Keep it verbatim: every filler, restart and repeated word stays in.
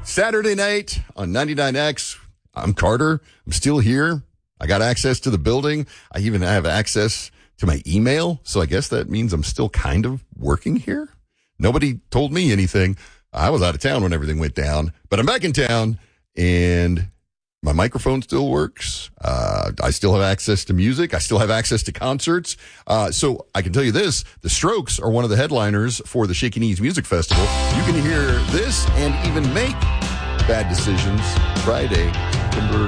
Saturday night on ninety-nine X. I'm Carter. I'm still here. I got access to the building. I even have access to my email. So I guess that means I'm still kind of working here. Nobody told me anything. I was out of town when everything went down, but I'm back in town and my microphone still works. Uh, I still have access to music. I still have access to concerts. Uh, so I can tell you this, the Strokes are one of the headliners for the Shaky Knees Music Festival. You can hear this and even make Bad Decisions Friday, September